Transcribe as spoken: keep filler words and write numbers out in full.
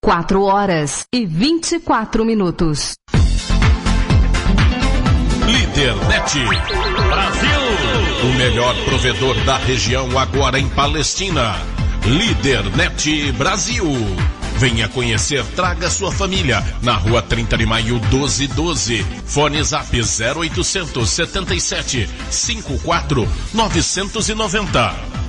quatro horas e vinte e quatro minutos. Lídernet Brasil, o melhor provedor da região agora em Palestina. Lídernet Brasil. Venha conhecer, traga sua família. Na rua trinta de maio, doze doze. Fone Zap zero oitocentos setenta e sete, cinquenta e quatro, novecentos e noventa.